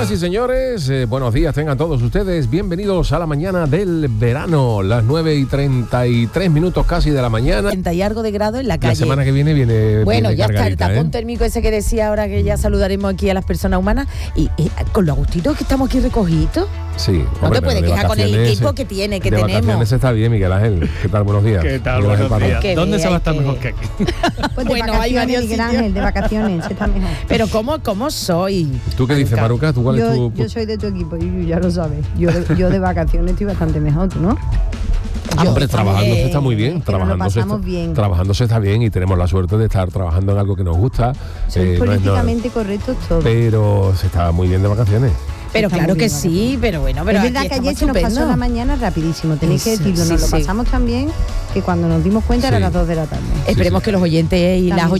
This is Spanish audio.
Señoras y señores, buenos días tengan todos ustedes. Bienvenidos a la mañana del verano, las 9:33 casi de la mañana. 30 y algo de grado en la calle. La semana que viene Bueno, viene ya está el tapón ¿eh? térmico ese que decía ahora que ya saludaremos aquí a las personas humanas. Y con lo agustitos que estamos aquí recogidos. Sí. No te puedes quejar con el equipo que tenemos. De vacaciones está bien, Miguel Ángel. ¿Qué tal? Buenos días. ¿Qué tal? Buenos días. ¿Dónde se va a estar mejor que aquí? Pues bueno, hay varios Miguel sitios. Ángel, de vacaciones, se está mejor. Pero ¿cómo soy? ¿Tú qué dices, Maruca? ¿Tú cuál es tu...? Yo soy de tu equipo, y ya lo sabes. Yo de vacaciones estoy bastante mejor, ¿tú no? Hombre, trabajando se está muy bien. Trabajando se está bien y tenemos la suerte de estar trabajando en algo que nos gusta. Soy políticamente correctos todos. Pero se está muy bien de vacaciones. Pero Está claro muy que bien, sí, pero bueno, pero es verdad que ayer se nos pasó la mañana rapidísimo, tenéis que decirlo, nos lo pasamos tan bien que cuando nos dimos cuenta era las 2 de la tarde. Esperemos que los oyentes y las